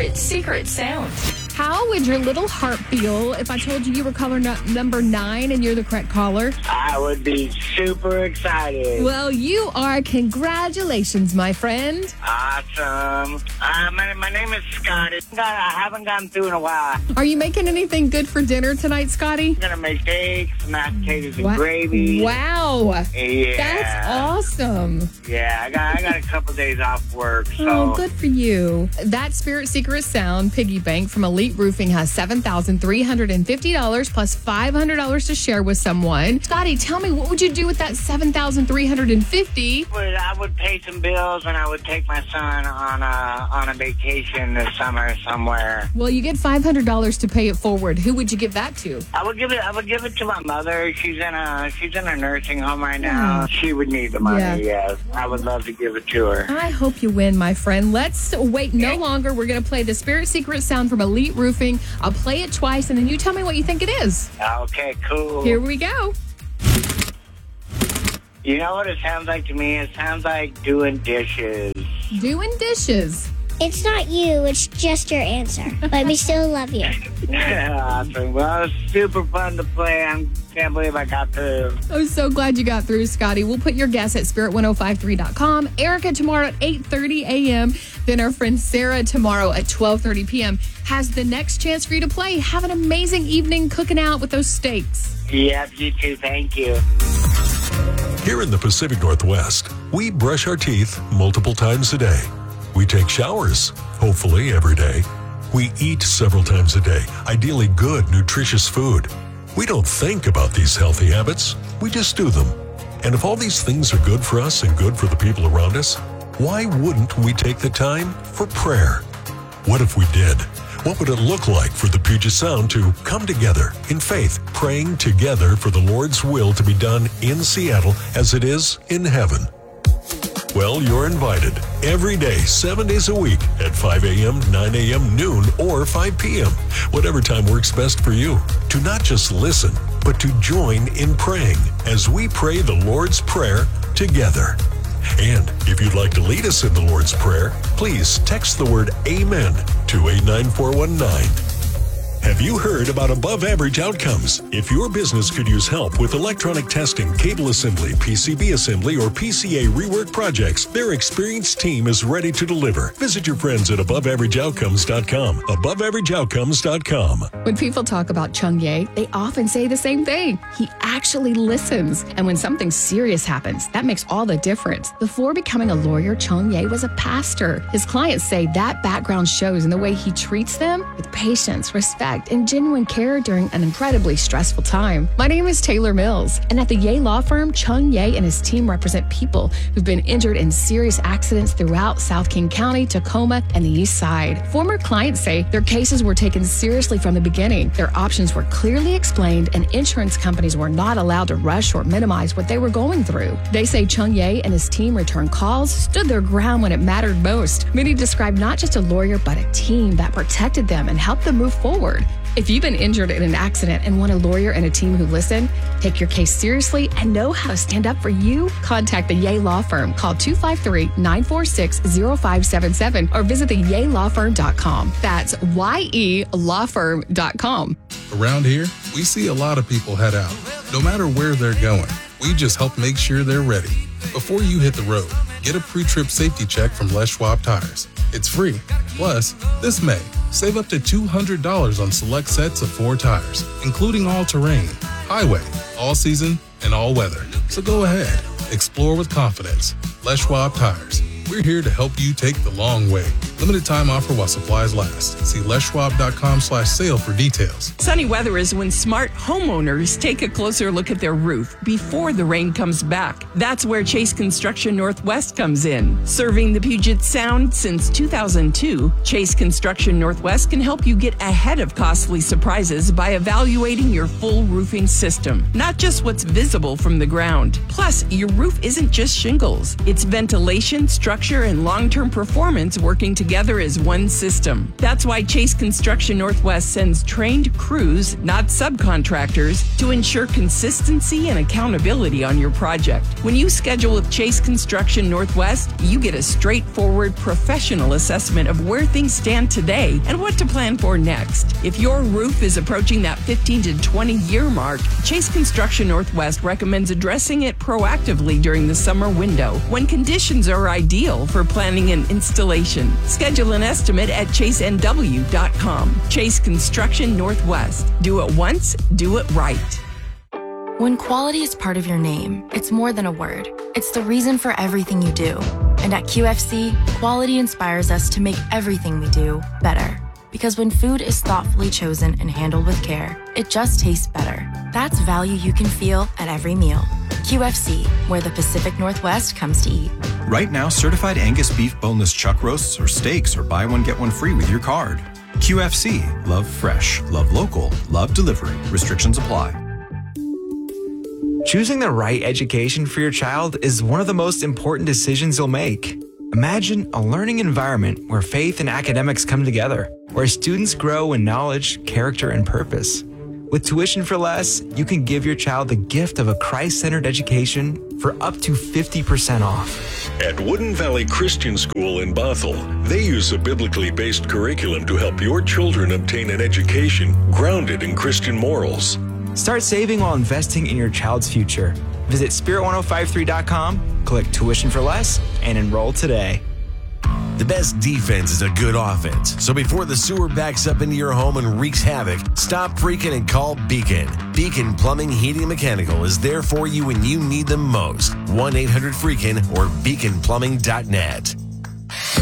Spirit Secret Sound. How would your little heart feel if I told you were caller number 9 and you're the correct caller? I would be super excited. Well, you are. Congratulations, my friend. Awesome. My name is Scotty. I haven't gotten through in a while. Are you making anything good for dinner tonight, Scotty? I'm going to make steaks, mashed potatoes, and gravy. Wow. Yeah. That's awesome. Yeah, I got a couple days off work. So. Oh, good for you. That Spirit Secret Sound piggy bank from Elite Roofing has $7,350 plus $500 to share with someone. Scotty, tell me, what would you do with that $7,350? I would pay some bills and I would take my son on a vacation this summer somewhere. Well, you get $500 to pay it forward. Who would you give that to? I would give it to my mother. She's in a nursing home right now. She would need the money. Yes, I would love to give it to her. I hope you win, my friend. Let's wait no longer. We're going to play the Spirit Secret Sound from Elite Roofing. I'll play it twice, and then you tell me what you think it is. Okay, cool. Here we go. You know what it sounds like to me? It sounds like doing dishes. Doing dishes. It's not you, it's just your answer. But we still love you. Awesome. Well, it was super fun to play. I can't believe I got through. I'm so glad you got through, Scotty. We'll put your guess at spirit1053.com. Erica tomorrow at 8:30 a.m. Then our friend Sarah tomorrow at 12:30 p.m. has the next chance for you to play. Have an amazing evening cooking out with those steaks. Yep, you too. Thank you. Here in the Pacific Northwest, we brush our teeth multiple times a day. We take showers, hopefully every day. We eat several times a day, ideally good, nutritious food. We don't think about these healthy habits, we just do them. And if all these things are good for us and good for the people around us, why wouldn't we take the time for prayer? What if we did? What would it look like for the Puget Sound to come together in faith, praying together for the Lord's will to be done in Seattle as it is in heaven? Well, you're invited every day, 7 days a week at 5 a.m., 9 a.m., noon, or 5 p.m., whatever time works best for you, to not just listen, but to join in praying as we pray the Lord's Prayer together. And if you'd like to lead us in the Lord's Prayer, please text the word AMEN to 89419. Have you heard about Above Average Outcomes? If your business could use help with electronic testing, cable assembly, PCB assembly, or PCA rework projects, their experienced team is ready to deliver. Visit your friends at AboveAverageOutcomes.com. AboveAverageOutcomes.com. When people talk about Chung Ye, they often say the same thing. He actually listens. And when something serious happens, that makes all the difference. Before becoming a lawyer, Chung Ye was a pastor. His clients say that background shows in the way he treats them with patience, respect, and genuine care during an incredibly stressful time. My name is Taylor Mills, and at the Ye Law Firm, Chung Ye and his team represent people who've been injured in serious accidents throughout South King County, Tacoma, and the East Side. Former clients say their cases were taken seriously from the beginning. Their options were clearly explained, and insurance companies were not allowed to rush or minimize what they were going through. They say Chung Ye and his team returned calls, stood their ground when it mattered most. Many describe not just a lawyer, but a team that protected them and helped them move forward. If you've been injured in an accident and want a lawyer and a team who listen, take your case seriously, and know how to stand up for you, contact the Ye Law Firm. Call 253-946-0577 or visit theyelawfirm.com. That's YELawfirm.com. Around here, we see a lot of people head out. No matter where they're going, we just help make sure they're ready. Before you hit the road, get a pre-trip safety check from Les Schwab Tires. It's free. Plus, this May, save up to $200 on select sets of 4 tires, including all-terrain, highway, all-season, and all-weather. So go ahead, explore with confidence. Les Schwab Tires. We're here to help you take the long way. Limited time offer while supplies last. See leschwab.com/sale for details. Sunny weather is when smart homeowners take a closer look at their roof before the rain comes back. That's where Chase Construction Northwest comes in. Serving the Puget Sound since 2002, Chase Construction Northwest can help you get ahead of costly surprises by evaluating your full roofing system, not just what's visible from the ground. Plus, your roof isn't just shingles. It's ventilation, structure, and long-term performance working together together as one system. That's why Chase Construction Northwest sends trained crews, not subcontractors, to ensure consistency and accountability on your project. When you schedule with Chase Construction Northwest, you get a straightforward, professional assessment of where things stand today and what to plan for next. If your roof is approaching that 15 to 20 year mark, Chase Construction Northwest recommends addressing it proactively during the summer window when conditions are ideal for planning and installation. Schedule an estimate at chasenw.com. Chase Construction Northwest. Do it once, do it right. When quality is part of your name, it's more than a word. It's the reason for everything you do. And at QFC, quality inspires us to make everything we do better. Because when food is thoughtfully chosen and handled with care, it just tastes better. That's value you can feel at every meal. QFC, where the Pacific Northwest comes to eat. Right now, certified Angus beef boneless chuck roasts or steaks or buy one, get one free with your card. QFC, love fresh, love local, love delivery. Restrictions apply. Choosing the right education for your child is one of the most important decisions you'll make. Imagine a learning environment where faith and academics come together, where students grow in knowledge, character, and purpose. With Tuition for Less, you can give your child the gift of a Christ-centered education for up to 50% off. At Wooden Valley Christian School in Bothell, they use a biblically based curriculum to help your children obtain an education grounded in Christian morals. Start saving while investing in your child's future. Visit spirit1053.com, click Tuition for Less, and enroll today. The best defense is a good offense. So before the sewer backs up into your home and wreaks havoc, stop freaking and call Beacon. Beacon Plumbing, Heating, and Mechanical is there for you when you need them most. 1-800-FREAKIN or beaconplumbing.net.